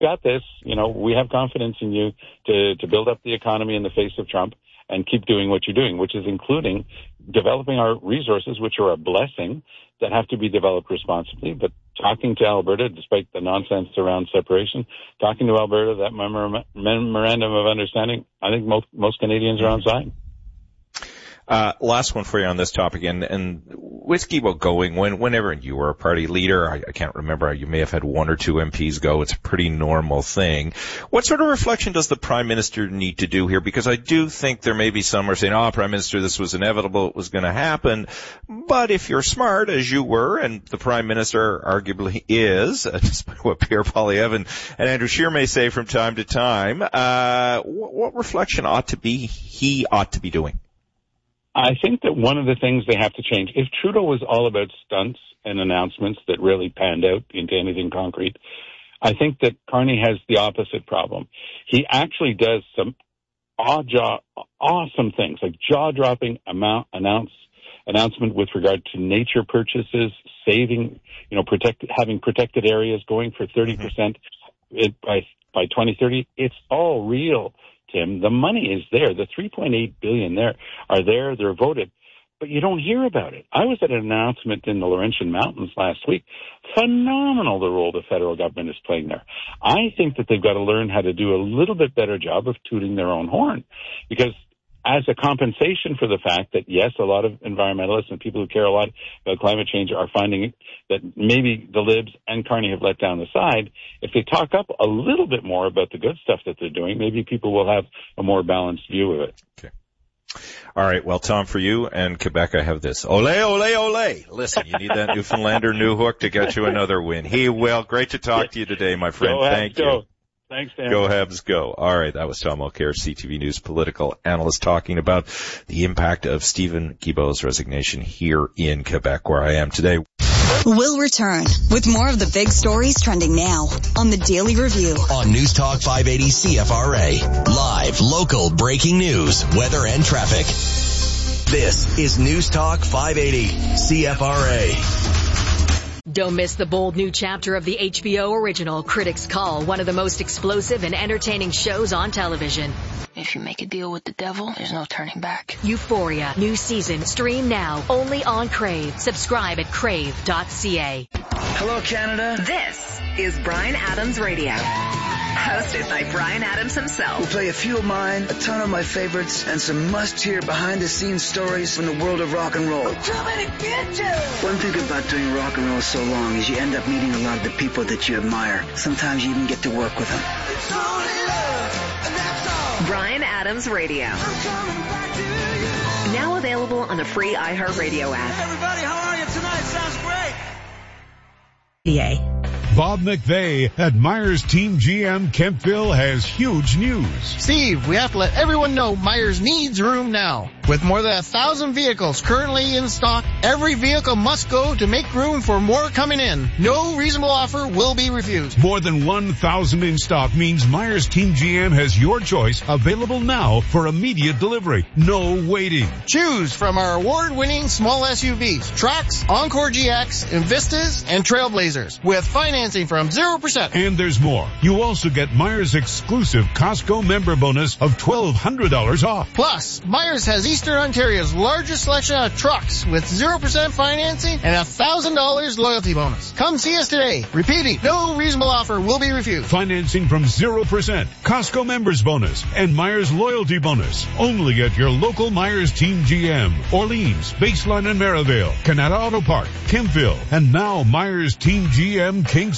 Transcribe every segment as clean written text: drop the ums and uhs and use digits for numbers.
got this. We have confidence in you to build up the economy in the face of Trump and keep doing what you're doing, which is including developing our resources, which are a blessing, that have to be developed responsibly. But talking to Alberta, despite the nonsense around separation, talking to Alberta, that memorandum of understanding, I think most Canadians are on side. Last one for you on this topic, and with Guilbeault going, whenever you were a party leader, I can't remember, you may have had one or two MPs go, it's a pretty normal thing. What sort of reflection does the Prime Minister need to do here? Because I do think there may be some who are saying, Prime Minister, this was inevitable, it was going to happen. But if you're smart, as you were, and the Prime Minister arguably is, despite what Pierre Poilievre and Andrew Scheer may say from time to time, what reflection ought to be doing? I think that one of the things they have to change, if Trudeau was all about stunts and announcements that really panned out into anything concrete, I think that Carney has the opposite problem. He actually does some awesome things, like jaw-dropping announcement with regard to nature purchases, saving, having protected areas, going for 30% by 2030. It's all real, Tim. The money is there. The $3.8 billion they're voted, but you don't hear about it. I was at an announcement in the Laurentian Mountains last week. Phenomenal, the role the federal government is playing there. I think that they've got to learn how to do a little bit better job of tooting their own horn, because as a compensation for the fact that, yes, a lot of environmentalists and people who care a lot about climate change are finding that maybe the Libs and Carney have let down the side, if they talk up a little bit more about the good stuff that they're doing, maybe people will have a more balanced view of it. Okay. All right. Well, Tom, for you and Quebec, I have this. Ole, ole, ole. Listen, you need that Newfoundlander new hook to get you another win. He will. Great to talk to you today, my friend. Thank you. Thanks, Dan. Go Habs, go. All right, that was Tom Mulcair, CTV News political analyst, talking about the impact of Stephen Guilbeault's resignation here in Quebec, where I am today. We'll return with more of the big stories trending now on the Daily Review. On News Talk 580 CFRA. Live, local, breaking news, weather and traffic. This is News Talk 580 CFRA. Don't miss the bold new chapter of the HBO original Critics' Call, one of the most explosive and entertaining shows on television. If you make a deal with the devil, there's no turning back. Euphoria, new season, stream now, only on Crave. Subscribe at crave.ca. Hello, Canada. This is Bryan Adams Radio. Hosted by Bryan Adams himself. We'll play a few of mine, a ton of my favorites, and some must-hear behind-the-scenes stories from the world of rock and roll. Too many bitches! One thing about doing rock and roll so long is you end up meeting a lot of the people that you admire. Sometimes you even get to work with them. It's only love, and that's all. Bryan Adams Radio. I'm coming back to you. Now available on the free iHeartRadio app. Hey everybody, how are you tonight? Sounds great. PA. Bob McVeigh at Myers Team GM Kemptville has huge news. Steve, we have to let everyone know Myers needs room now. With more than 1,000 vehicles currently in stock, every vehicle must go to make room for more coming in. No reasonable offer will be refused. More than 1,000 in stock means Myers Team GM has your choice available now for immediate delivery. No waiting. Choose from our award-winning small SUVs, Trax, Encore GX, Invistas, and Trailblazers with financing from 0%. And there's more. You also get Myers' exclusive Costco member bonus of $1,200 off. Plus, Myers has Eastern Ontario's largest selection of trucks with 0% financing and $1,000 loyalty bonus. Come see us today. Repeating, no reasonable offer will be refused. Financing from 0%, Costco members bonus, and Myers loyalty bonus. Only at your local Myers Team GM, Orleans, Baseline and Merivale, Canada Auto Park, Kemptville, and now Myers Team GM Kingston.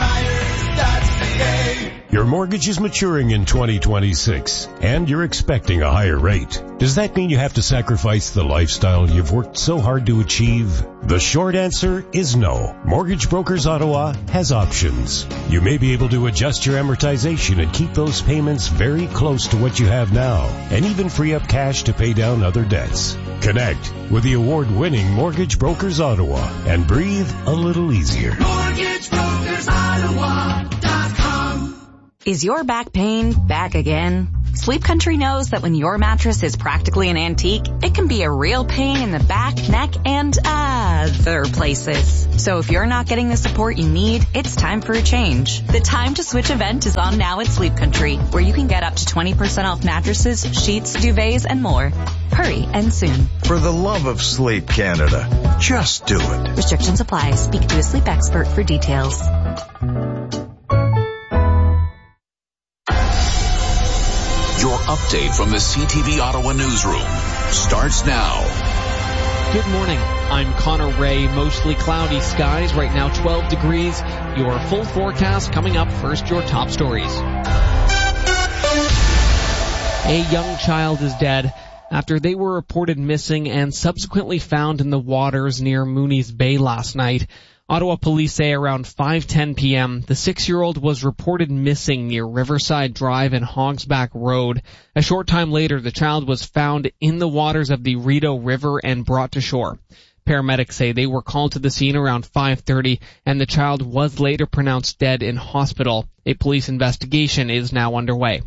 Your mortgage is maturing in 2026, and you're expecting a higher rate. Does that mean you have to sacrifice the lifestyle you've worked so hard to achieve? The short answer is no. Mortgage Brokers Ottawa has options. You may be able to adjust your amortization and keep those payments very close to what you have now, and even free up cash to pay down other debts. Connect with the award-winning Mortgage Brokers Ottawa and breathe a little easier. MortgageBrokersOttawa.com. Is your back pain back again? Sleep Country knows that when your mattress is practically an antique, it can be a real pain in the back, neck, and other places. So if you're not getting the support you need, it's time for a change. The Time to Switch event is on now at Sleep Country, where you can get up to 20% off mattresses, sheets, duvets, and more. Hurry and soon. For the love of sleep, Canada, just do it. Restrictions apply. Speak to a sleep expert for details. Your update from the CTV Ottawa newsroom starts now. Good morning. I'm Connor Ray. Mostly cloudy skies. Right now 12 degrees. Your full forecast coming up. First, your top stories. A young child is dead after they were reported missing and subsequently found in the waters near Mooney's Bay last night. Ottawa police say around 5:10 p.m., the 6-year-old was reported missing near Riverside Drive and Hogsback Road. A short time later, the child was found in the waters of the Rideau River and brought to shore. Paramedics say they were called to the scene around 5:30, and the child was later pronounced dead in hospital. A police investigation is now underway.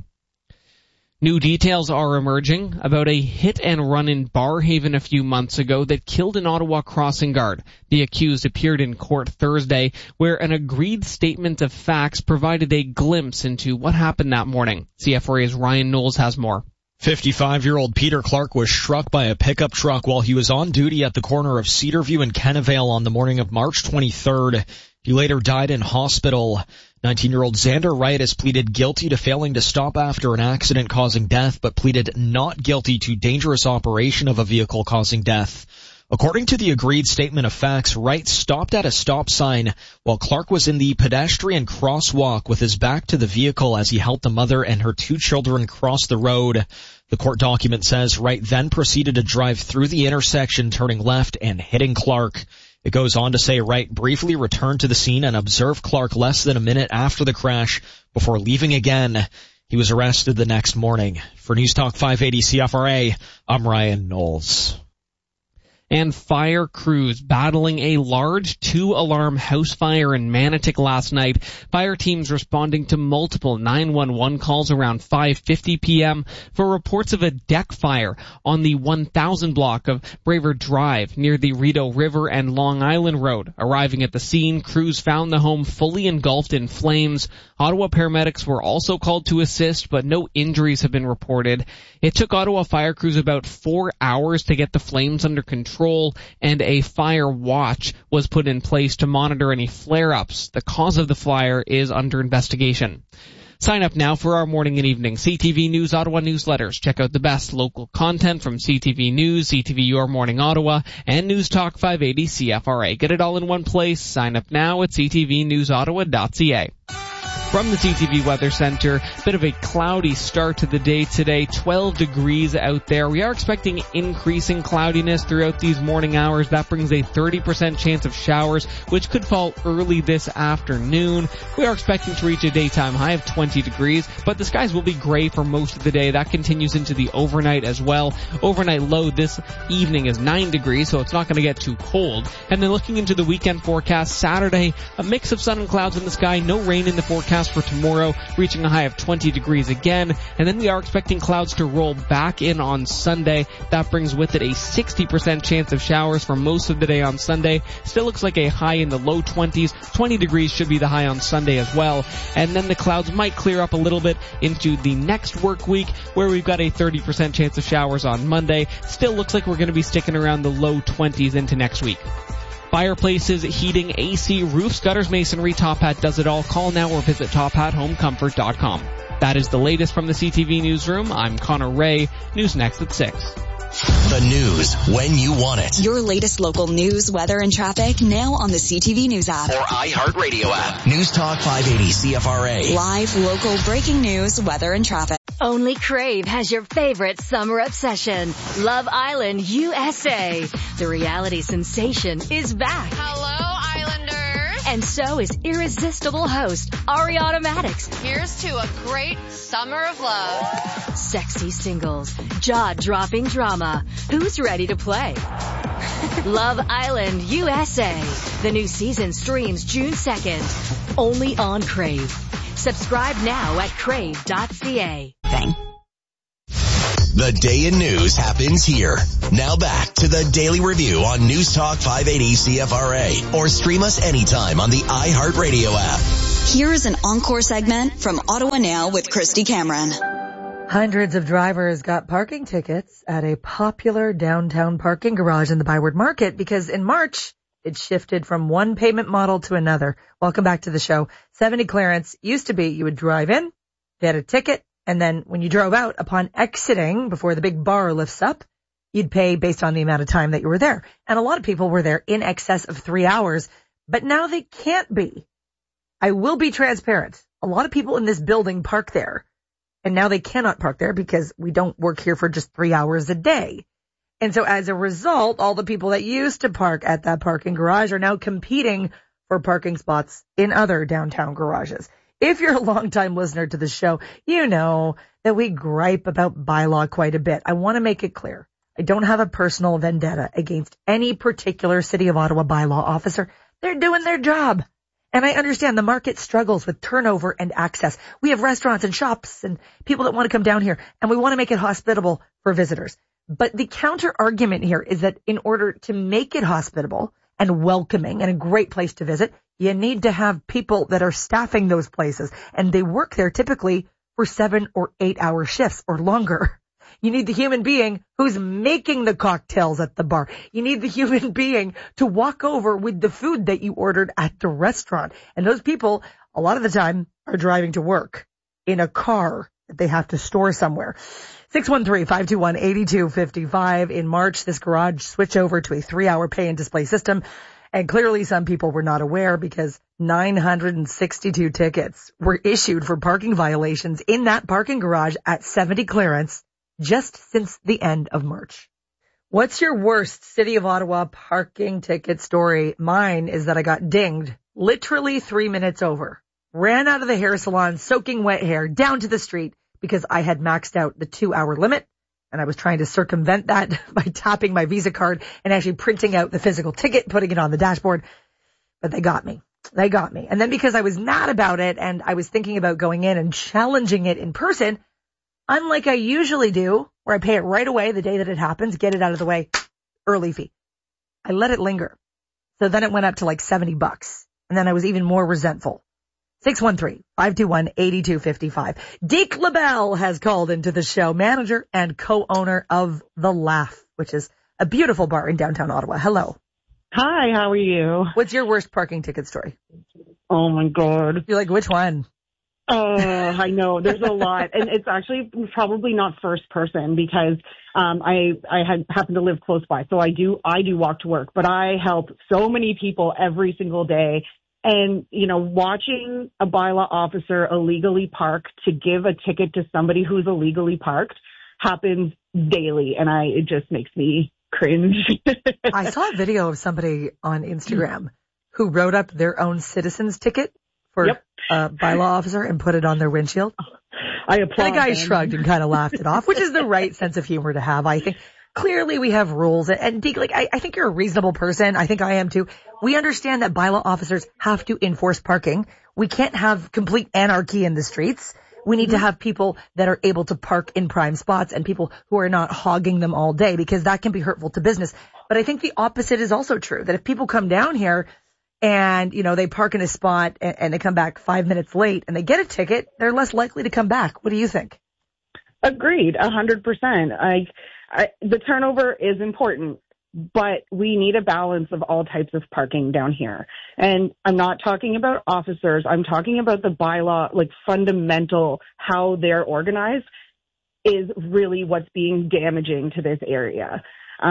New details are emerging about a hit-and-run in Barrhaven a few months ago that killed an Ottawa crossing guard. The accused appeared in court Thursday, where an agreed statement of facts provided a glimpse into what happened that morning. CFRA's Ryan Knowles has more. 55-year-old Peter Clark was struck by a pickup truck while he was on duty at the corner of Cedarview and Kennevale on the morning of March 23rd. He later died in hospital. 19-year-old Xander Wright has pleaded guilty to failing to stop after an accident causing death, but pleaded not guilty to dangerous operation of a vehicle causing death. According to the agreed statement of facts, Wright stopped at a stop sign while Clark was in the pedestrian crosswalk with his back to the vehicle as he helped the mother and her 2 children cross the road. The court document says Wright then proceeded to drive through the intersection, turning left and hitting Clark. It goes on to say Wright briefly returned to the scene and observed Clark less than a minute after the crash before leaving again. He was arrested the next morning. For News Talk 580 CFRA, I'm Ryan Knowles. And fire crews battling a large 2-alarm house fire in Manotick last night. Fire teams responding to multiple 911 calls around 5:50 p.m. for reports of a deck fire on the 1000 block of Braver Drive near the Rideau River and Long Island Road. Arriving at the scene, crews found the home fully engulfed in flames. Ottawa paramedics were also called to assist, but no injuries have been reported. It took Ottawa fire crews about 4 hours to get the flames under control, and a fire watch was put in place to monitor any flare-ups. The cause of the fire is under investigation. Sign up now for our morning and evening CTV News Ottawa newsletters. Check out the best local content from CTV News, CTV Your Morning Ottawa, and News Talk 580 CFRA. Get it all in one place. Sign up now at ctvnewsottawa.ca. From the CTV Weather Center, bit of a cloudy start to the day today, 12 degrees out there. We are expecting increasing cloudiness throughout these morning hours. That brings a 30% chance of showers, which could fall early this afternoon. We are expecting to reach a daytime high of 20 degrees, but the skies will be gray for most of the day. That continues into the overnight as well. Overnight low this evening is 9 degrees, so it's not going to get too cold. And then looking into the weekend forecast, Saturday, a mix of sun and clouds in the sky, no rain in the forecast for tomorrow, reaching a high of 20 degrees again. And then we are expecting clouds to roll back in on Sunday. That brings with it a 60% chance of showers for most of the day on Sunday. Still looks like a high in the low 20s. 20 degrees should be the high on Sunday as well. And then the clouds might clear up a little bit into the next work week, where we've got a 30% chance of showers on Monday. Still looks like we're going to be sticking around the low 20s into next week. Fireplaces, heating, AC, roofs, gutters, masonry, Top Hat does it all. Call now or visit TopHatHomeComfort.com. That is the latest from the CTV Newsroom. I'm Connor Ray. News next at 6. The news when you want it. Your latest local news, weather, and traffic now on the CTV News app. Or iHeartRadio app. News Talk 580 CFRA. Live, local, breaking news, weather, and traffic. Only Crave has your favorite summer obsession, Love Island USA. The reality sensation is back. Hello, Islanders. And so is irresistible host Ariana Maddox. Here's to a great summer of love. Sexy singles, jaw-dropping drama. Who's ready to play? Love Island USA. The new season streams June 2nd. Only on Crave. Subscribe now at crave.ca. Bang. The day in news happens here. Now back to the Daily Review on News Talk 580 CFRA, or stream us anytime on the iHeartRadio app. Here's an encore segment from Ottawa Now with Christy Cameron. Hundreds of drivers got parking tickets at a popular downtown parking garage in the Byward Market because in March, it shifted from one payment model to another. Welcome back to the show. 70 clearance used to be you would drive in, get a ticket, and then when you drove out, upon exiting, before the big bar lifts up, you'd pay based on the amount of time that you were there. And a lot of people were there in excess of 3 hours, but now they can't be. I will be transparent. A lot of people in this building park there, and now they cannot park there because we don't work here for just 3 hours a day. And so as a result, all the people that used to park at that parking garage are now competing for parking spots in other downtown garages. If you're a longtime listener to the show, you know that we gripe about bylaw quite a bit. I want to make it clear. I don't have a personal vendetta against any particular City of Ottawa bylaw officer. They're doing their job. And I understand the market struggles with turnover and access. We have restaurants and shops and people that want to come down here, and we want to make it hospitable for visitors. But the counter argument here is that in order to make it hospitable and welcoming and a great place to visit, you need to have people that are staffing those places, and they work there typically for 7 or 8 hour shifts or longer. You need the human being who's making the cocktails at the bar. You need the human being to walk over with the food that you ordered at the restaurant. And those people, a lot of the time, are driving to work in a car that they have to store somewhere. 613-521-8255. In March, this garage switched over to a 3-hour pay and display system. And clearly some people were not aware because 962 tickets were issued for parking violations in that parking garage at 70 clearance just since the end of March. What's your worst City of Ottawa parking ticket story? Mine is that I got dinged literally 3 minutes over. Ran out of the hair salon, soaking wet hair, down to the street because I had maxed out the 2-hour limit. And I was trying to circumvent that by tapping my Visa card and actually printing out the physical ticket, putting it on the dashboard. But they got me. They got me. And then because I was mad about it and I was thinking about going in and challenging it in person, unlike I usually do, where I pay it right away the day that it happens, get it out of the way, early fee, I let it linger. So then it went up to like $70. And then I was even more resentful. 613-521-8255. Deke LaBelle has called into the show, manager and co-owner of The Laugh, which is a beautiful bar in downtown Ottawa. Hello. Hi, how are you? What's your worst parking ticket story? Oh my God. You're like, which one? I know there's a lot, and it's actually probably not first person because I happen to live close by, so I do walk to work, but I help so many people every single day. And, you know, watching a bylaw officer illegally park to give a ticket to somebody who's illegally parked happens daily, and it just makes me cringe. I saw a video of somebody on Instagram who wrote up their own citizen's ticket for a bylaw officer and put it on their windshield. I applaud. And the guy shrugged and kind of laughed it off, which is the right sense of humor to have, I think. Clearly we have rules, and Deke, like, I think you're a reasonable person. I think I am too. We understand that bylaw officers have to enforce parking. We can't have complete anarchy in the streets. We need to have people that are able to park in prime spots and people who are not hogging them all day, because that can be hurtful to business. But I think the opposite is also true, that if people come down here and, you know, they park in a spot and they come back 5 minutes late and they get a ticket, they're less likely to come back. What do you think? Agreed, 100%. The turnover is important, but we need a balance of all types of parking down here. And I'm not talking about officers. I'm talking about the bylaw, like fundamental, how they're organized is really what's being damaging to this area.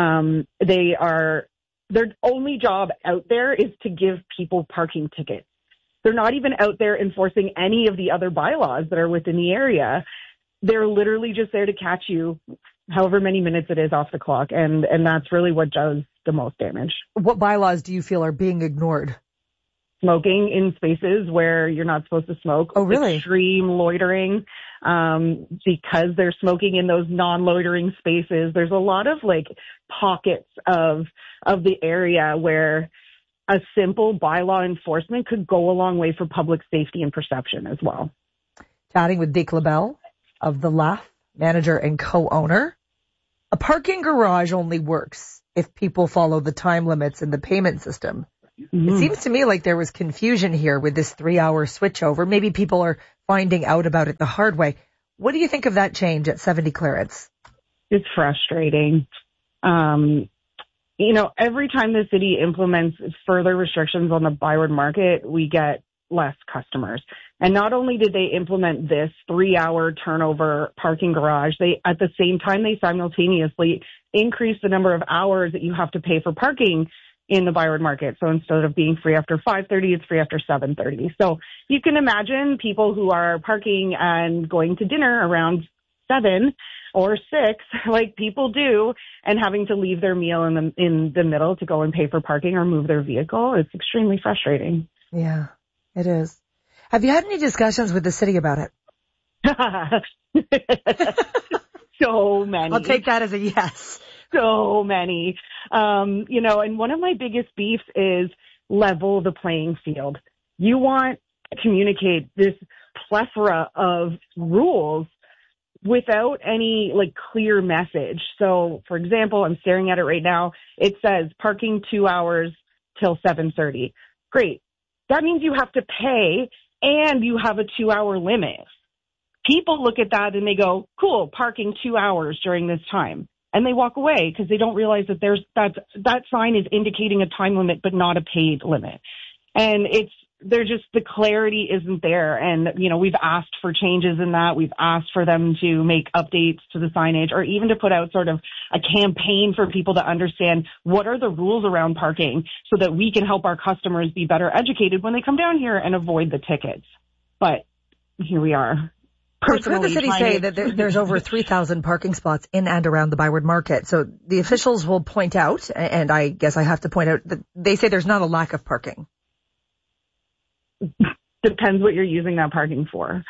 Their only job out there is to give people parking tickets. They're not even out there enforcing any of the other bylaws that are within the area. They're literally just there to catch you however many minutes it is off the clock, and that's really what does the most damage. What bylaws do you feel are being ignored? Smoking in spaces where you're not supposed to smoke. Oh, really? Extreme loitering, because they're smoking in those non-loitering spaces. There's a lot of like pockets of the area where a simple bylaw enforcement could go a long way for public safety and perception as well. Chatting with Deke LaBelle of The Laugh, manager and co-owner. A parking garage only works if people follow the time limits in the payment system. Mm-hmm. It seems to me like there was confusion here with this 3-hour switchover. Maybe people are finding out about it the hard way. What do you think of that change at 70 Clarence? It's frustrating. Every time the city implements further restrictions on the Byward Market, we get less customers. And not only did they implement this 3-hour turnover parking garage, at the same time, they simultaneously increased the number of hours that you have to pay for parking in the Byward Market. So instead of being free after 5:30, it's free after 7:30. So you can imagine people who are parking and going to dinner around 7 or 6, like people do, and having to leave their meal in the middle to go and pay for parking or move their vehicle. It's extremely frustrating. Yeah, it is. Have you had any discussions with the city about it? So many. I'll take that as a yes. So many. And one of my biggest beefs is level the playing field. You want to communicate this plethora of rules without any clear message. So, for example, I'm staring at it right now. It says parking 2 hours till 7:30. Great. That means you have to pay and you have a 2-hour limit. People look at that and they go, cool, parking 2 hours during this time. And they walk away because they don't realize that that sign is indicating a time limit, but not a paid limit. And the clarity isn't there. And, we've asked for changes in that. We've asked for them to make updates to the signage or even to put out sort of a campaign for people to understand what are the rules around parking so that we can help our customers be better educated when they come down here and avoid the tickets. But here we are. I've heard the city say that there's over 3,000 parking spots in and around the Byward Market. So the officials will point out, and I guess I have to point out, that they say there's not a lack of parking. Depends what you're using that parking for.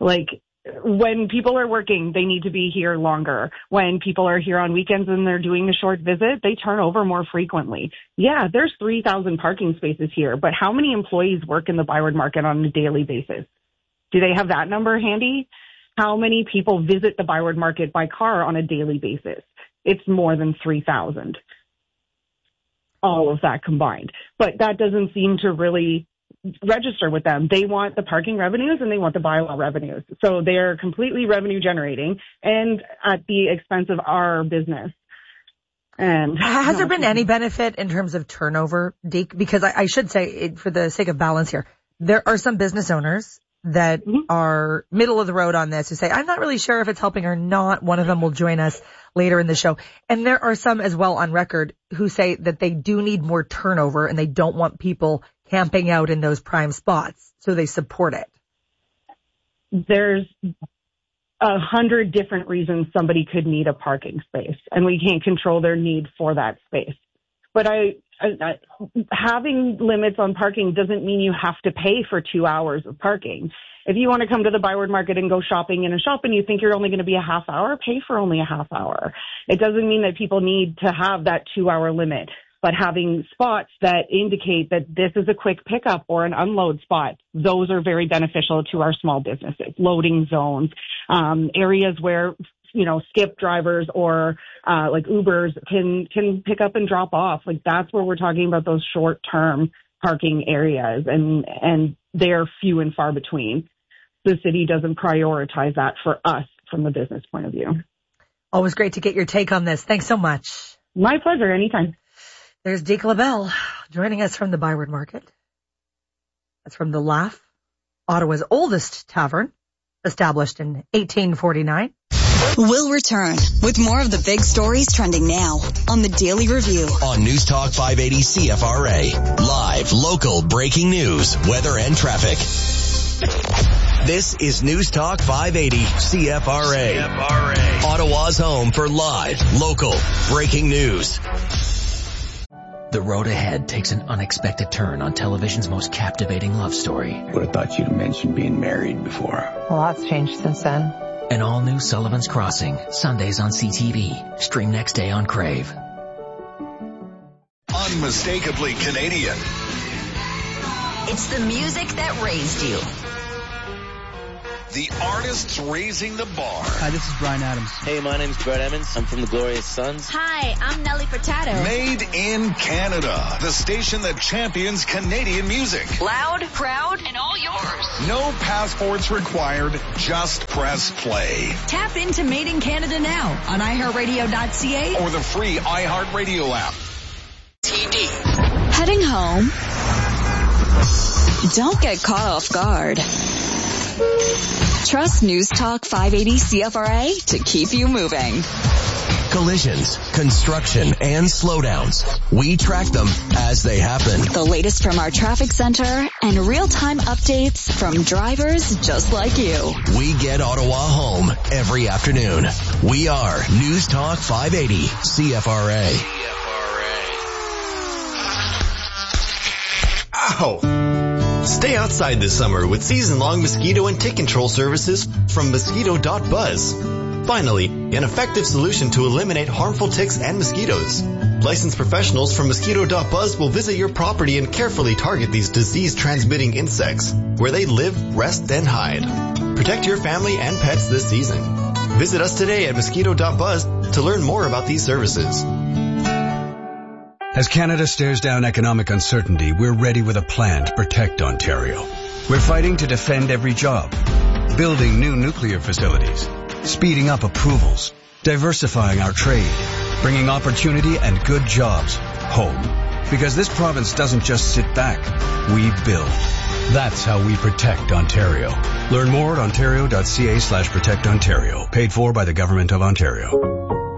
When people are working, they need to be here longer. When people are here on weekends and they're doing a short visit, they turn over more frequently. Yeah, there's 3,000 parking spaces here, but how many employees work in the Byward Market on a daily basis? Do they have that number handy? How many people visit the Byward Market by car on a daily basis? It's more than 3,000. All of that combined. But that doesn't seem to really register with them. They want the parking revenues and they want the bylaw revenues. So they're completely revenue generating and at the expense of our business. And has there been any benefit in terms of turnover, Deke? Because I should say, for the sake of balance here, there are some business owners that are middle of the road on this who say, I'm not really sure if it's helping or not. One of them will join us later in the show. And there are some as well on record who say that they do need more turnover and they don't want people camping out in those prime spots. So they support it. There's 100 different reasons somebody could need a parking space and we can't control their need for that space. But having limits on parking doesn't mean you have to pay for 2 hours of parking. If you want to come to the Byward Market and go shopping in a shop and you think you're only going to be a half hour, pay for only a half hour. It doesn't mean that people need to have that 2-hour limit, but having spots that indicate that this is a quick pickup or an unload spot, those are very beneficial to our small businesses. Loading zones, areas where skip drivers or Ubers can pick up and drop off. That's where we're talking about those short-term parking areas, and they're few and far between. The city doesn't prioritize that for us from the business point of view. Always great to get your take on this. Thanks so much. My pleasure. Anytime. There's Deke LaBelle joining us from the Byward Market. That's from the Laugh, Ottawa's oldest tavern, established in 1849. We'll return with more of the big stories trending now on the Daily Review. On News Talk 580 CFRA. Live, local, breaking news, weather and traffic. This is News Talk 580 CFRA. Ottawa's home for live, local, breaking news. The road ahead takes an unexpected turn on television's most captivating love story. Would have thought you'd mentioned being married before. A lot's changed since then. An all-new Sullivan's Crossing, Sundays on CTV. Stream next day on Crave. Unmistakably Canadian. It's the music that raised you. The artists raising the bar. Hi, this is Bryan Adams. Hey, my name's Brett Emmons. I'm from the Glorious Sons. Hi, I'm Nelly Furtado. Made in Canada. The station that champions Canadian music. Loud, proud, and all yours. No passports required. Just press play. Tap into Made in Canada now on iHeartRadio.ca or the free iHeartRadio app. TD. Heading home? Don't get caught off guard. Trust News Talk 580 CFRA to keep you moving. Collisions, construction, and slowdowns. We track them as they happen. The latest from our traffic center and real-time updates from drivers just like you. We get Ottawa home every afternoon. We are News Talk 580 CFRA. Ow! Stay outside this summer with season-long mosquito and tick control services from Mosquito.buzz. Finally, an effective solution to eliminate harmful ticks and mosquitoes. Licensed professionals from Mosquito.buzz will visit your property and carefully target these disease-transmitting insects, where they live, rest, and hide. Protect your family and pets this season. Visit us today at Mosquito.buzz to learn more about these services. As Canada stares down economic uncertainty, we're ready with a plan to protect Ontario. We're fighting to defend every job, building new nuclear facilities, speeding up approvals, diversifying our trade, bringing opportunity and good jobs home. Because this province doesn't just sit back, we build. That's how we protect Ontario. Learn more at ontario.ca/protectontario. Paid for by the Government of Ontario.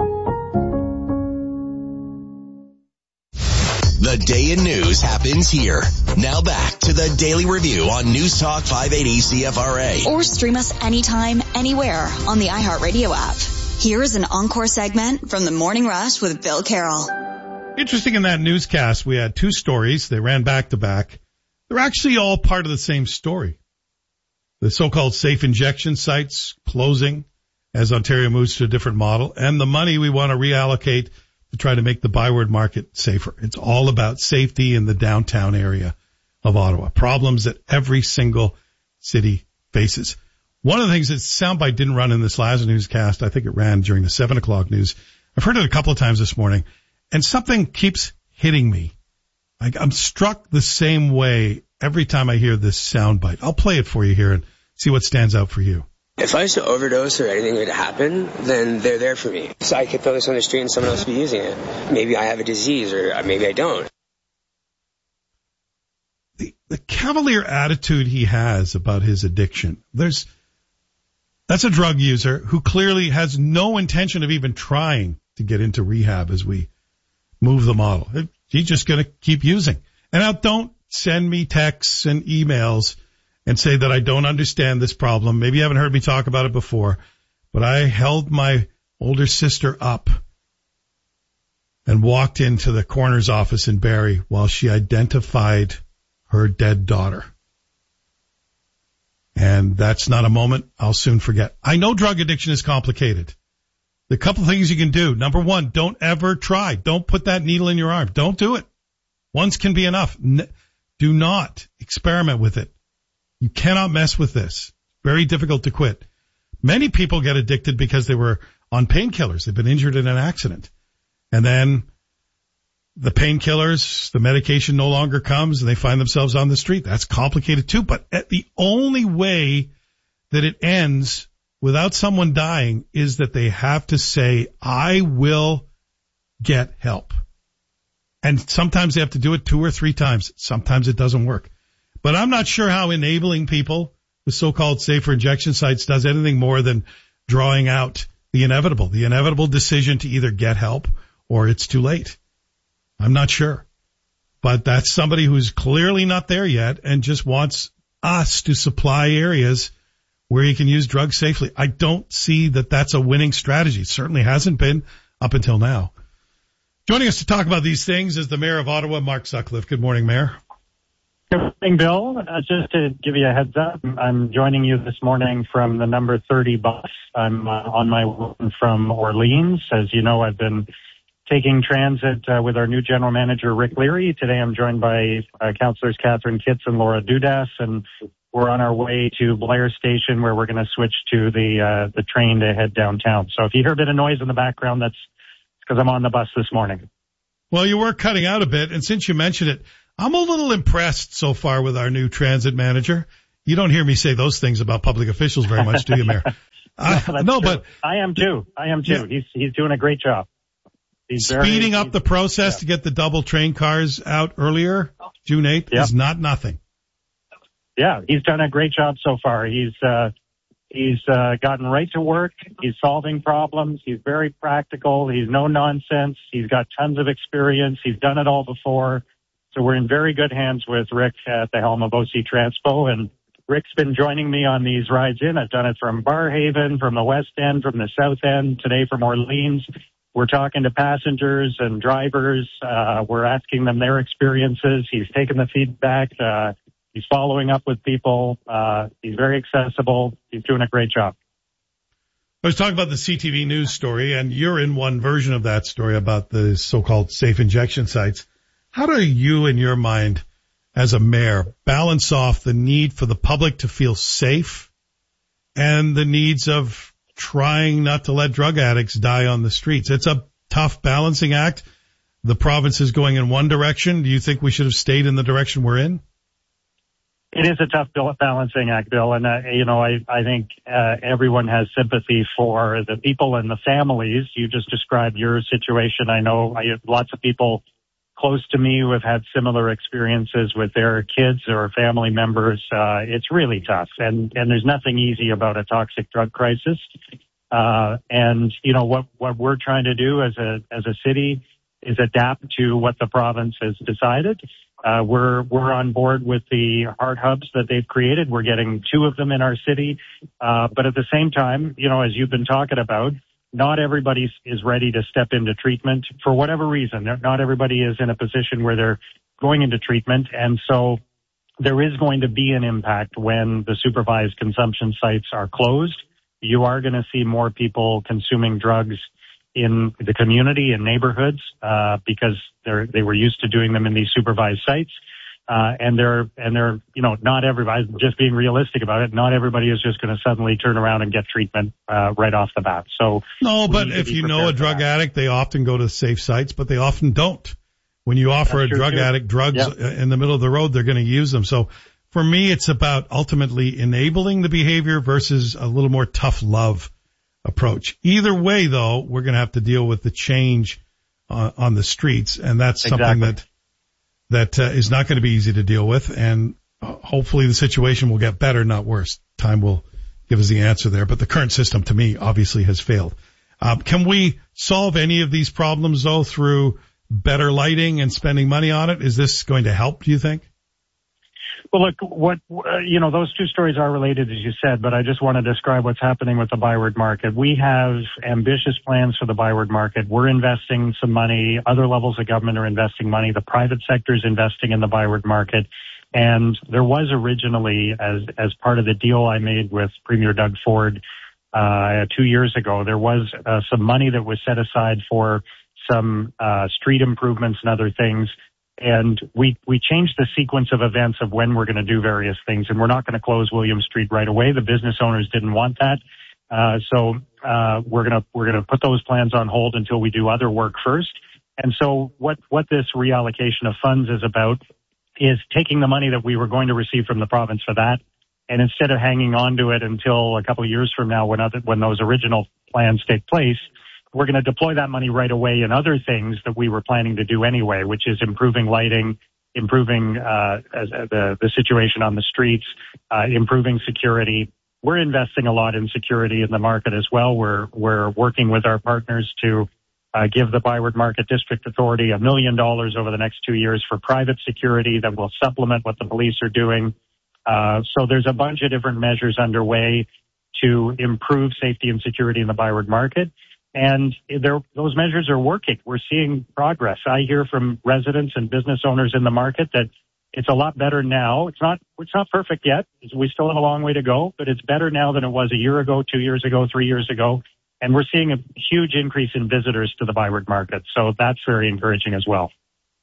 The day in news happens here. Now back to the Daily Review on News Talk 580 CFRA. Or stream us anytime, anywhere on the iHeartRadio app. Here is an encore segment from the Morning Rush with Bill Carroll. Interesting, in that newscast, we had two stories. They ran back to back. They're actually all part of the same story. The so-called safe injection sites closing as Ontario moves to a different model, and the money we want to reallocate to try to make the Byward market safer. It's all about safety in the downtown area of Ottawa. Problems that every single city faces. One of the things that soundbite didn't run in this last newscast, I think it ran during the 7 o'clock news. I've heard it a couple of times this morning, and something keeps hitting me. I'm struck the same way every time I hear this soundbite. I'll play it for you here and see what stands out for you. If I used to overdose or anything would happen, then they're there for me. So I could throw this on the street and someone else would be using it. Maybe I have a disease or maybe I don't. The cavalier attitude he has about his addiction. That's a drug user who clearly has no intention of even trying to get into rehab as we move the model. He's just going to keep using. And now don't send me texts and emails and say that I don't understand this problem. Maybe you haven't heard me talk about it before, but I held my older sister up and walked into the coroner's office in Barrie while she identified her dead daughter. And that's not a moment I'll soon forget. I know drug addiction is complicated. The couple things you can do. Number one, don't ever try. Don't put that needle in your arm. Don't do it. Once can be enough. Do not experiment with it. You cannot mess with this. Very difficult to quit. Many people get addicted because they were on painkillers. They've been injured in an accident. And then the painkillers, the medication no longer comes and they find themselves on the street. That's complicated too. But the only way that it ends without someone dying is that they have to say, I will get help. And sometimes they have to do it 2 or 3 times. Sometimes it doesn't work. But I'm not sure how enabling people with so-called safer injection sites does anything more than drawing out the inevitable decision to either get help or it's too late. I'm not sure. But that's somebody who's clearly not there yet and just wants us to supply areas where you can use drugs safely. I don't see that that's a winning strategy. It certainly hasn't been up until now. Joining us to talk about these things is the Mayor of Ottawa, Mark Sutcliffe. Good morning, Mayor. Good morning, Bill. Just to give you a heads up, I'm joining you this morning from the number 30 bus. I'm on my way from Orleans. As you know, I've been taking transit with our new general manager, Rick Leary. Today I'm joined by councillors Catherine Kitts and Laura Dudas, and we're on our way to Blair Station, where we're going to switch to the train to head downtown. So if you hear a bit of noise in the background, that's because I'm on the bus this morning. Well, you were cutting out a bit, and since you mentioned it, I'm a little impressed so far with our new transit manager. You don't hear me say those things about public officials very much, do you, Mayor? No, but I am too. Yeah. He's doing a great job. He's speeding up the process to get the double train cars out earlier, June 8th, is not nothing. Yeah, he's done a great job so far. He's gotten right to work. He's solving problems. He's very practical. He's no nonsense. He's got tons of experience. He's done it all before. So we're in very good hands with Rick at the helm of OC Transpo, and Rick's been joining me on these rides in. I've done it from Barhaven, from the West End, from the South End, today from Orleans. We're talking to passengers and drivers. We're asking them their experiences. He's taken the feedback. He's following up with people. He's very accessible. He's doing a great job. I was talking about the CTV News story, and you're in one version of that story about the so-called safe injection sites. How do you, in your mind, as a mayor, balance off the need for the public to feel safe and the needs of trying not to let drug addicts die on the streets? It's a tough balancing act. The province is going in one direction. Do you think we should have stayed in the direction we're in? It is a tough balancing act, Bill, and I think everyone has sympathy for the people and the families. You just described your situation. I know lots of people close to me who have had similar experiences with their kids or family members. It's really tough, and there's nothing easy about a toxic drug crisis. And what we're trying to do as a city is adapt to what the province has decided. We're on board with the heart hubs that they've created. We're getting 2 of them in our city. But at the same time, as you've been talking about, not everybody is ready to step into treatment for whatever reason. Not everybody is in a position where they're going into treatment. And so there is going to be an impact when the supervised consumption sites are closed. You are going to see more people consuming drugs in the community and neighborhoods, because they were used to doing them in these supervised sites. And they're, not everybody, just being realistic about it, not everybody is just going to suddenly turn around and get treatment, right off the bat. So. No, but if you know a drug addict, they often go to safe sites, but they often don't. When you offer a drug addict drugs in the middle of the road, they're going to use them. So for me, it's about ultimately enabling the behavior versus a little more tough love approach. Either way, though, we're going to have to deal with the change on the streets, and that's something that is not going to be easy to deal with, and hopefully the situation will get better, not worse. Time will give us the answer there, but the current system, to me, obviously has failed. Can we solve any of these problems, though, through better lighting and spending money on it? Is this going to help, do you think? Well, look, those 2 stories are related, as you said, but I just want to describe what's happening with the Byward Market. We have ambitious plans for the Byward Market. We're investing some money. Other levels of government are investing money. The private sector is investing in the Byward Market. And there was originally, as part of the deal I made with Premier Doug Ford 2 years ago, there was some money that was set aside for some street improvements and other things. And we changed the sequence of events of when we're going to do various things. And we're not going to close William Street right away. The business owners didn't want that. So we're going to put those plans on hold until we do other work first. And so what this reallocation of funds is about is taking the money that we were going to receive from the province for that, and instead of hanging on to it until a couple of years from now when those original plans take place, we're going to deploy that money right away in other things that we were planning to do anyway, which is improving lighting, improving the situation on the streets, improving security. We're investing a lot in security in the market as well. We're working with our partners to give the Byward Market District Authority $1 million over the next 2 years for private security that will supplement what the police are doing. So there's a bunch of different measures underway to improve safety and security in the Byward Market. And those measures are working. We're seeing progress. I hear from residents and business owners in the market that it's a lot better now. It's not perfect yet. We still have a long way to go, but it's better now than it was a year ago, 2 years ago, 3 years ago. And we're seeing a huge increase in visitors to the Byward Market. So that's very encouraging as well.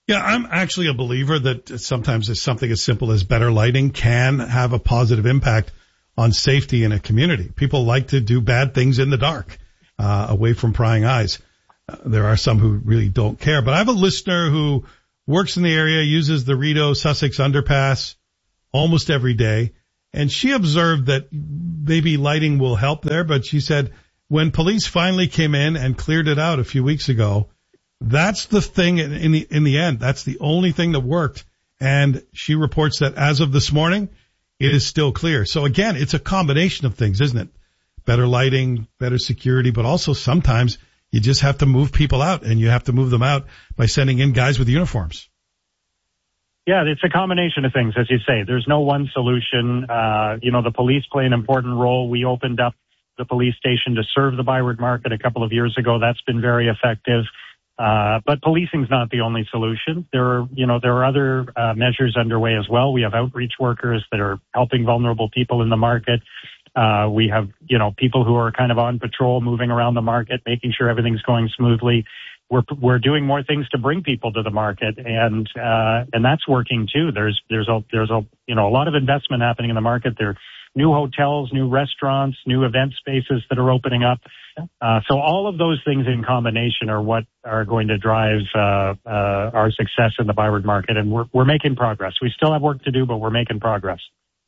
Yeah, I'm actually a believer that sometimes something as simple as better lighting can have a positive impact on safety in a community. People like to do bad things in the dark, away from prying eyes. There are some who really don't care. But I have a listener who works in the area, uses the Rideau Sussex underpass almost every day, and she observed that maybe lighting will help there, but she said when police finally came in and cleared it out a few weeks ago, that's the thing in the end. That's the only thing that worked. And she reports that as of this morning, it is still clear. So again, it's a combination of things, isn't it? Better lighting, better security, but also sometimes you just have to move people out, and you have to move them out by sending in guys with uniforms. Yeah, it's a combination of things, as you say. There's no one solution. The police play an important role. We opened up the police station to serve the Byward Market a couple of years ago. That's been very effective. But policing's not the only solution. There are other measures underway as well. We have outreach workers that are helping vulnerable people in the market. We have, people who are kind of on patrol, moving around the market, making sure everything's going smoothly. We're doing more things to bring people to the market, and that's working too. There's a lot of investment happening in the market. There are new hotels, new restaurants, new event spaces that are opening up. So all of those things in combination are what are going to drive our success in the Byward Market, and we're making progress. We still have work to do, but we're making progress.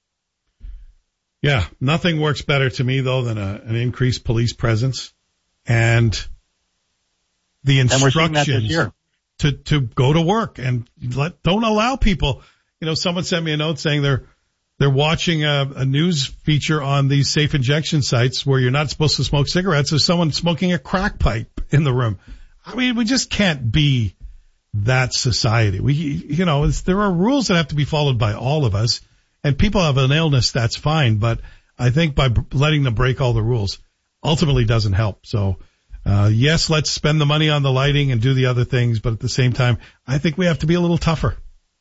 Yeah, nothing works better to me though than an increased police presence and the instructions to go to work and don't allow people. Someone sent me a note saying they're watching a news feature on these safe injection sites where you're not supposed to smoke cigarettes. There's someone smoking a crack pipe in the room. I mean, we just can't be that society. There are rules that have to be followed by all of us, and people have an illness, that's fine. But I think by letting them break all the rules ultimately doesn't help. So, yes, let's spend the money on the lighting and do the other things. But at the same time, I think we have to be a little tougher.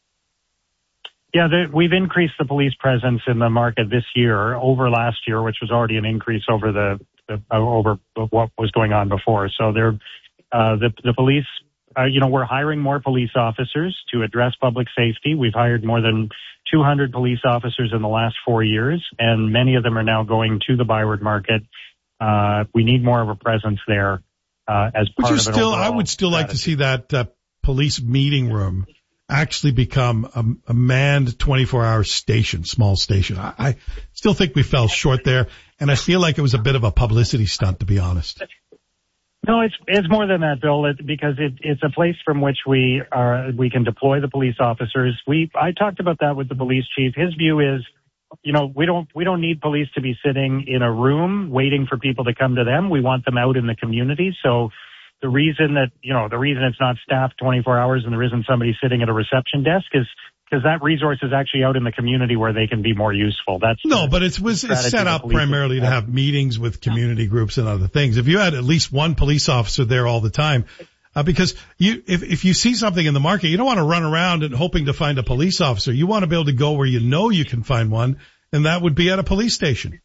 Yeah, we've increased the police presence in the market this year over last year, which was already an increase over over what was going on before. So the police, we're hiring more police officers to address public safety. We've hired more than 200 police officers in the last 4 years, and many of them are now going to the Byward Market. We need more of a presence there as part of an overall I would still like to see that police meeting room actually become a manned 24-hour station, small station. I still think we fell short there, and I feel like it was a bit of a publicity stunt, to be honest. No, it's more than that, Bill, because it's a place from which we can deploy the police officers. I talked about that with the police chief. His view is, we don't need police to be sitting in a room waiting for people to come to them. We want them out in the community. So the reason it's not staffed 24 hours and there isn't somebody sitting at a reception desk is because that resource is actually out in the community where they can be more useful. But it's set up primarily to have meetings with community groups and other things. If you had at least one police officer there all the time, because if you see something in the market, you don't want to run around and hoping to find a police officer. You want to be able to go where you can find one, and that would be at a police station.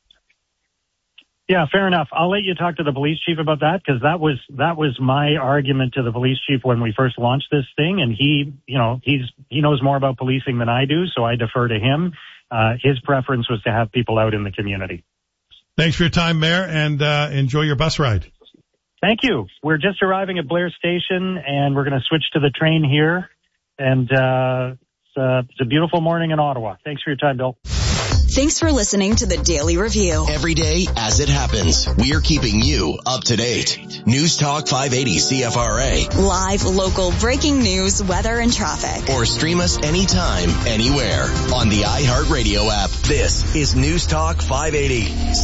Yeah, fair enough. I'll let you talk to the police chief about that, because that was my argument to the police chief when we first launched this thing, and he knows more about policing than I do, so I defer to him. His preference was to have people out in the community. Thanks for your time, Mayor, and enjoy your bus ride. Thank you. We're just arriving at Blair Station, and we're going to switch to the train here, and it's a beautiful morning in Ottawa. Thanks for your time, Bill. Thanks for listening to the Daily Review. Every day as it happens, we're keeping you up to date. News Talk 580 CFRA. Live, local, breaking news, weather, and traffic. Or stream us anytime, anywhere on the iHeartRadio app. This is News Talk 580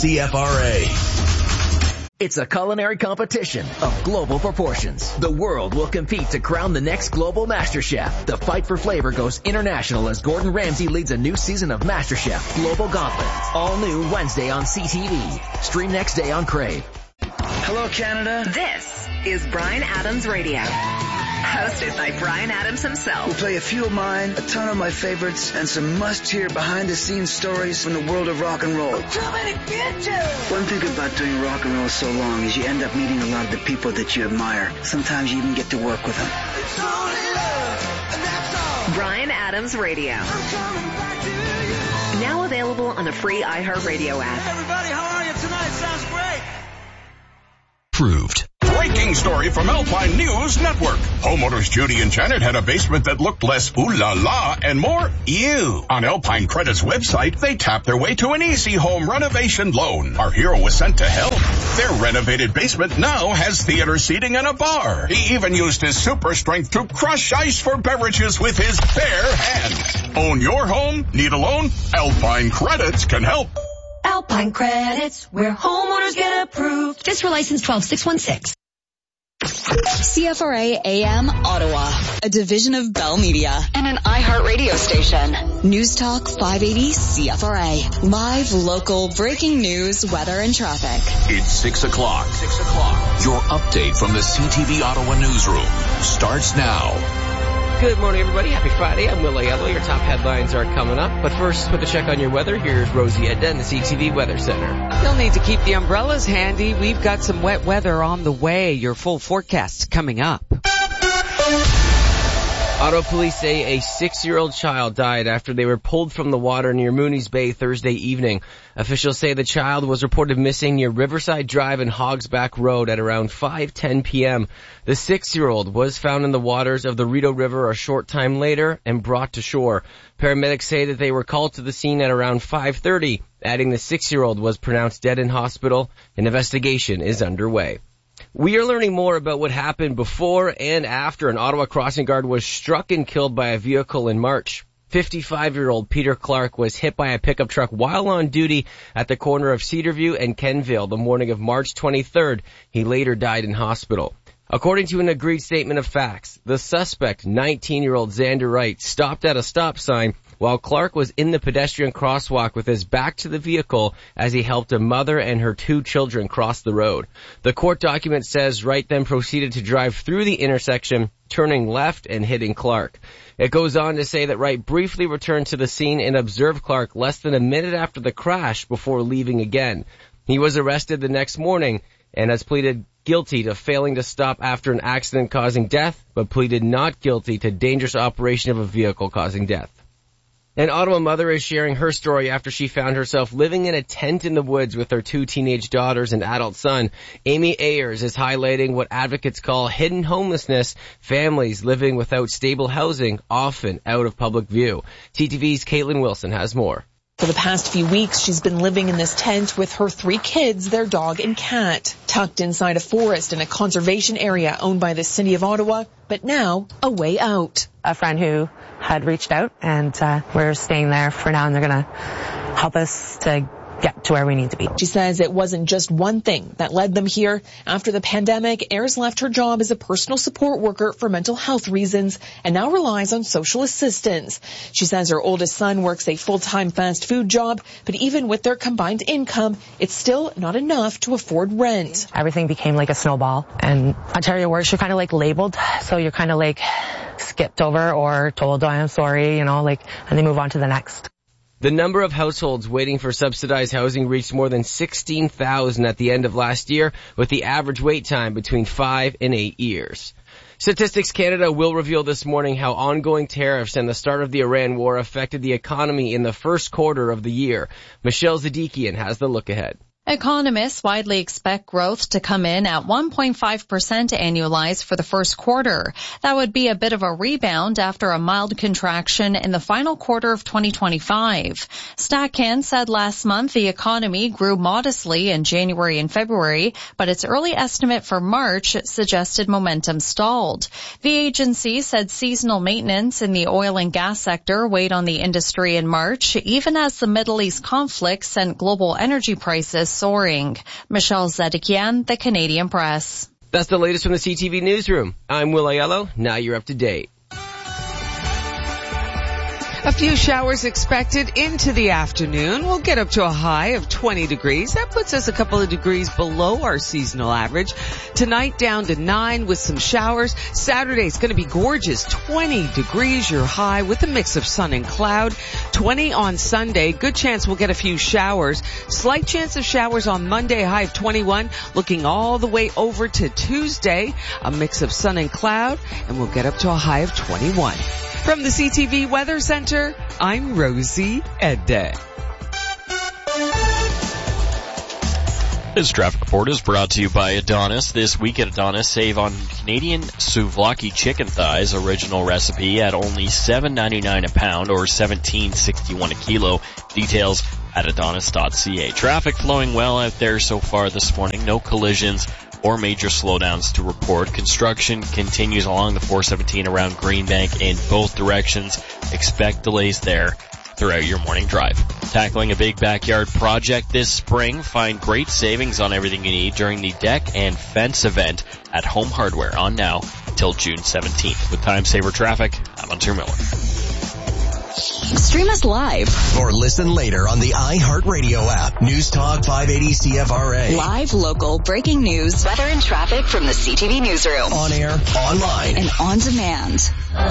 CFRA. It's a culinary competition of global proportions. The world will compete to crown the next global MasterChef. The fight for flavor goes international as Gordon Ramsay leads a new season of MasterChef Global Gauntlet. All new Wednesday on CTV. Stream next day on Crave. Hello, Canada. This is Bryan Adams Radio. Hosted by Bryan Adams himself. We'll play a few of mine, a ton of my favorites, and some must-hear behind-the-scenes stories from the world of rock and roll. I'm coming to get you! One thing about doing rock and roll so long is you end up meeting a lot of the people that you admire. Sometimes you even get to work with them. It's only love, and Bryan Adams Radio. Now available on the free iHeartRadio app. Hey everybody, how are you tonight? Sounds great. Proved. Breaking story from Alpine News Network. Homeowners Judy and Janet had a basement that looked less ooh la la and more ew. On Alpine Credit's website, they tapped their way to an easy home renovation loan. Our hero was sent to help. Their renovated basement now has theater seating and a bar. He even used his super strength to crush ice for beverages with his bare hands. Own your home? Need a loan? Alpine Credits can help. Alpine Credits, where homeowners get approved. Just for license 12616. CFRA AM Ottawa, a division of Bell Media and an iHeartRadio station. News Talk 580 CFRA. Live, local, breaking news, weather, and traffic. It's 6 o'clock. Your update from the CTV Ottawa newsroom starts now. Good morning, everybody. Happy Friday. I'm Will Aiello. Your top headlines are coming up. But first, with a check on your weather, here's Rosie Edna in the CTV Weather Center. You'll need to keep the umbrellas handy. We've got some wet weather on the way. Your full forecast coming up. Ottawa police say a 6-year-old child died after they were pulled from the water near Mooney's Bay Thursday evening. Officials say the child was reported missing near Riverside Drive and Hogsback Road at around 5:10 p.m. The 6-year-old was found in the waters of the Rideau River a short time later and brought to shore. Paramedics say that they were called to the scene at around 5:30, adding the 6-year-old was pronounced dead in hospital. An investigation is underway. We are learning more about what happened before and after an Ottawa crossing guard was struck and killed by a vehicle in March. 55-year-old Peter Clark was hit by a pickup truck while on duty at the corner of Cedarview and Kenville the morning of March 23rd. He later died in hospital. According to an agreed statement of facts, the suspect, 19-year-old Xander Wright, stopped at a stop sign while Clark was in the pedestrian crosswalk with his back to the vehicle as he helped a mother and her 2 children cross the road. The court document says Wright then proceeded to drive through the intersection, turning left and hitting Clark. It goes on to say that Wright briefly returned to the scene and observed Clark less than a minute after the crash before leaving again. He was arrested the next morning and has pleaded guilty to failing to stop after an accident causing death, but pleaded not guilty to dangerous operation of a vehicle causing death. An Ottawa mother is sharing her story after she found herself living in a tent in the woods with her 2 teenage daughters and adult son. Amy Ayers is highlighting what advocates call hidden homelessness, families living without stable housing, often out of public view. TTV's Caitlin Wilson has more. For the past few weeks, she's been living in this tent with her 3 kids, their dog and cat, tucked inside a forest in a conservation area owned by the City of Ottawa, but now a way out. A friend who had reached out, and we're staying there for now, and they're going to help us to get to where we need to be. She says it wasn't just one thing that led them here. After the pandemic, Ayers left her job as a personal support worker for mental health reasons and now relies on social assistance. She says her oldest son works a full-time fast food job, but even with their combined income, it's still not enough to afford rent. Everything became like a snowball, and Ontario works, you're kind of like labeled, so you're kind of like skipped over or told, oh, I'm sorry, and they move on to the next. The number of households waiting for subsidized housing reached more than 16,000 at the end of last year, with the average wait time between 5 and 8 years. Statistics Canada will reveal this morning how ongoing tariffs and the start of the Iran war affected the economy in the first quarter of the year. Michelle Zadikian has the look ahead. Economists widely expect growth to come in at 1.5% annualized for the first quarter. That would be a bit of a rebound after a mild contraction in the final quarter of 2025. StatCan said last month the economy grew modestly in January and February, but its early estimate for March suggested momentum stalled. The agency said seasonal maintenance in the oil and gas sector weighed on the industry in March, even as the Middle East conflict sent global energy prices soaring. Michelle Zedikian, The Canadian Press. That's the latest from the CTV Newsroom. I'm Will Aiello. Now you're up to date. A few showers expected into the afternoon. We'll get up to a high of 20 degrees. That puts us a couple of degrees below our seasonal average. Tonight down to 9 with some showers. Saturday's going to be gorgeous. 20 degrees, your high with a mix of sun and cloud. 20 on Sunday. Good chance we'll get a few showers. Slight chance of showers on Monday, high of 21. Looking all the way over to Tuesday. A mix of sun and cloud, and we'll get up to a high of 21. From the CTV Weather Center, I'm Rosie Edde. This traffic report is brought to you by Adonis. This week at Adonis, save on Canadian souvlaki chicken thighs, original recipe at only $7.99 a pound or $17.61 a kilo. Details at adonis.ca. Traffic flowing well out there so far this morning. No collisions or major slowdowns to report. Construction continues along the 417 around Greenbank in both directions. Expect delays there throughout your morning drive. Tackling a big backyard project this spring, find great savings on everything you need during the deck and fence event at Home Hardware on now until June 17th. With Time Saver Traffic, I'm Hunter Miller. Stream us live or listen later on the iHeartRadio app. News Talk 580 CFRA. Live, local, breaking news, weather and traffic from the CTV newsroom. On air, online, and on demand.